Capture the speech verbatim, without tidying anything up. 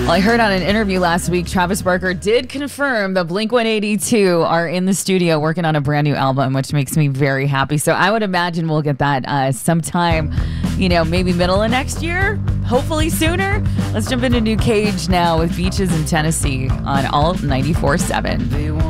Well, I heard on an interview last week, Travis Barker did confirm that Blink one eighty-two are in the studio working on a brand new album, which makes me very happy. So I would imagine we'll get that uh, sometime, you know, maybe middle of next year, hopefully sooner. Let's jump into New Cage now with Beaches in Tennessee on Alt ninety-four point seven.